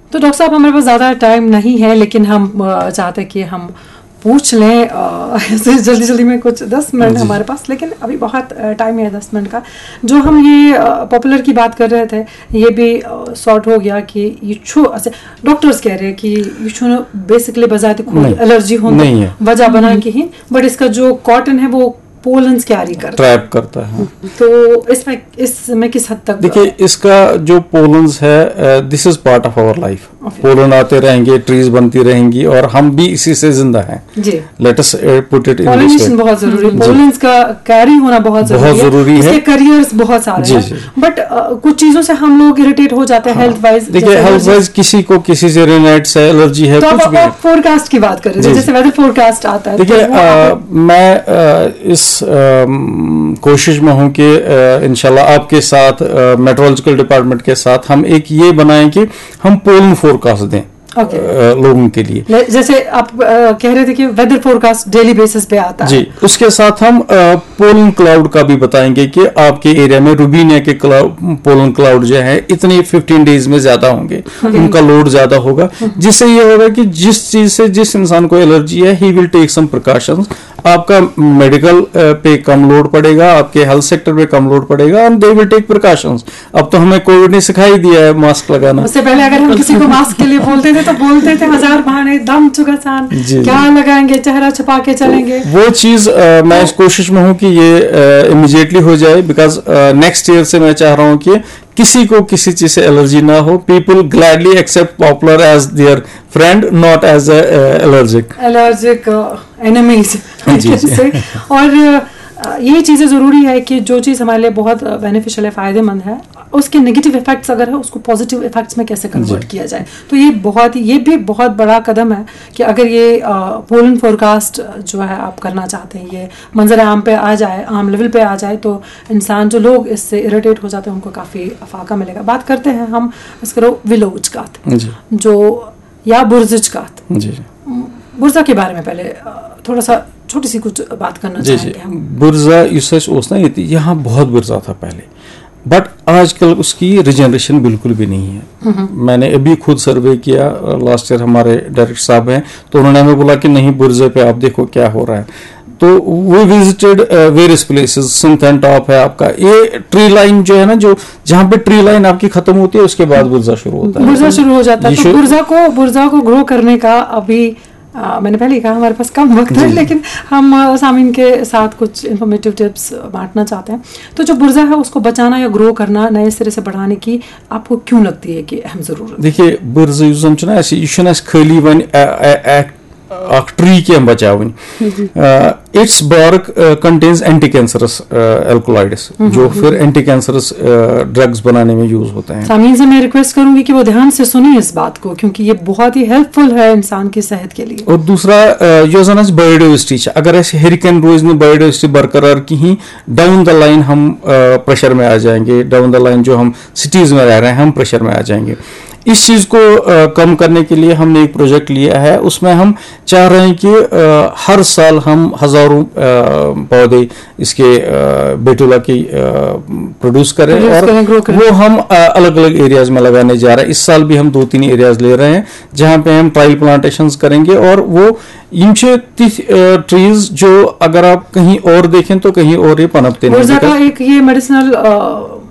तो डॉक्टर साहब हमारे पास ज़्यादा टाइम नहीं है, लेकिन हम चाहते हैं कि हम पूछ लें ऐसे जल्दी जल्दी में कुछ 10 मिनट हमारे पास, लेकिन अभी बहुत टाइम है 10 मिनट का। जो हम ये पॉपुलर की बात कर रहे थे, ये भी सॉर्ट हो गया कि ये डॉक्टर्स कह रहे हैं कि ये बेसिकली बजाते खुद एलर्जी होती है वजह बना के ही, बट इसका जो कॉटन है वो पोलन्स कैरी ट्रैप करता है। तो इसमें किस हद तक देखिए, इसका जो पोलन्स है, this is part of our life. Pollen आते रहेंगे, ट्रीज बनती रहेंगी और हम भी इसी से जिंदा हैं। Let us put it in this way. Pollination बहुत जरूरी है, पोलन्स का कैरी होना बहुत जरूरी है। इसके करियर्स बहुत सारे हैं, बट कुछ चीजों से हम लोग इरिटेट हो जाते हैं हेल्थ वाइज। देखिए, हेल्थ वाइज किसी को किसी से रेनाइटिस है, एलर्जी है, कुछ भी। फोरकास्ट की बात कर रहे थे, जैसे वेदर फोरकास्ट आता है। देखिए, मैं इस कोशिश में हूं कि इंशाल्लाह आपके साथ, मेट्रोलॉजिकल डिपार्टमेंट के साथ हम एक ये बनाएं कि हम पोलन फोरकास्ट दें लोगों के लिए। जैसे आप कह रहे थे कि वेदर फोरकास्ट डेली बेसिस पे आता है। जी, उसके साथ हम पोलन क्लाउड का भी बताएंगे कि आपके एरिया में रुबीनिया के पोलन क्लाउड जो है इतने 15 डेज में ज्यादा होंगे, उनका लोड ज्यादा होगा, जिससे ये होगा कि जिस चीज से जिस इंसान को एलर्जी है, he will take some precautions. आपका मेडिकल पे कम लोड पड़ेगा, आपके हेल्थ सेक्टर पे कम लोड पड़ेगा, and they will take precautions. अब तो हमें कोविड ने सिखाई दिया है मास्क लगाना। उससे पहले अगर हम किसी को मास्क के लिए बोलते थे तो बोलते थे 1000 बहाने, दम चुगसान, क्या लगाएंगे, चेहरा छुपा के चलेंगे। वो चीज मैं इस कोशिश में हूँ कि ये इमीडिएटली हो जाए, बिकॉज नेक्स्ट ईयर से मैं चाह रहा हूँ कि किसी को किसी चीज से एलर्जी ना हो। People gladly accept popular as there friend, not as allergic enemies. और ये चीज़ें ज़रूरी है कि जो चीज़ हमारे लिए बहुत बेनिफिशियल है, फ़ायदेमंद है, उसके नेगेटिव इफेक्ट्स अगर है उसको पॉजिटिव इफेक्ट्स में कैसे कन्वर्ट किया जाए। तो ये भी बहुत बड़ा कदम है कि अगर ये पोलन फोरकास्ट जो है आप करना चाहते हैं, ये मंजर आम पे आ जाए, आम लेवल पे आ जाए, तो इंसान जो लोग इससे इरिटेट हो जाते हैं उनको काफ़ी अफाका मिलेगा। बात करते हैं हम इस करो विलोजकात जो या बुर्जकात। बुर्जा के बारे में पहले थोड़ा सा छोटी सी कुछ बात करना चाहेंगे हम। बुर्जा ना यहाँ बहुत बुर्जा था पहले, बट आजकल उसकी रिजनरेशन बिल्कुल भी नहीं है। मैंने अभी खुद सर्वे किया, लास्ट ईयर हमारे डायरेक्टर साहब हैं, तो उन्होंने हमें बोला कि नहीं, बुर्जे पे आप देखो क्या हो रहा है। तो वो visited various places, Sinthan top है आपका, ये ट्री लाइन जो है ना, जो जहाँ पे ट्री लाइन आपकी खत्म होती है उसके बाद बुर्जा शुरू होता है। बुर्जा शुरू हो जाता है। तो बुर्जा को ग्रो करने का अभी मैंने पहले ही कहा हमारे पास कम वक्त है, लेकिन हम सामीन के साथ कुछ इन्फॉर्मेटिव टिप्स बांटना चाहते हैं। तो जो बुर्जा है उसको बचाना या ग्रो करना, नए सिरे से बढ़ाने की आपको क्यों लगती है कि अहम जरूरत? देखिए, बुर्जा यह खाली वन ट्री के बचावन, it's bark contains anti cancerous alkaloids, जो फिर एंटी कैंसरस ड्रग्स बनाने में यूज होते हैं। सामीन से मैं रिक्वेस्ट करूंगी कि वो ध्यान से सुनिए इस बात को, क्योंकि ये बहुत ही हेल्पफुल है इंसान की सेहत के लिए। और दूसरा जो बायोडाइवर्सिटी, अगर ऐसे हेरिकेन रोज में बायोडाइवर्सिटी बरकरार की ही, डाउन द लाइन हम प्रेशर में आ जाएंगे, डाउन द लाइन जो हम सिटीज में रह रहे हैं हम प्रेशर में आ जाएंगे। इस चीज को कम करने के लिए हमने एक प्रोजेक्ट लिया है, उसमें हम चाह रहे हैं कि हर साल हम हजारों पौधे इसके बेटुला की प्रोड्यूस करें और वो हम अलग अलग एरियाज में लगाने जा रहे हैं। इस साल भी हम 2-3 एरियाज ले रहे हैं जहां पे हम ट्रायल प्लांटेशंस करेंगे, और वो इन ट्रीज जो अगर आप कहीं और देखें तो कहीं और ये पनपते नहीं। एक ये मेडिसिनल